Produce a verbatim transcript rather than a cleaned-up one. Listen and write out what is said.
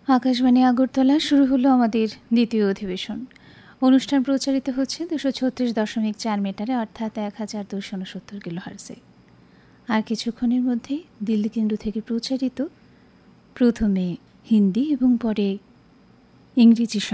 আকাশবাণী আগরতলা শুরু হলো আমাদের দ্বিতীয় অধিবেশন। অনুষ্ঠান প্রচারিত হচ্ছে দুশো ছত্রিশ দশমিক চার মিটারে অর্থাৎ এক হাজার দুশো উনসত্তর কিলো হার্সে। আর কিছুক্ষণের মধ্যেই দিল্লি কেন্দ্র থেকে প্রচারিত প্রথমে হিন্দি এবং পরে ইংরেজি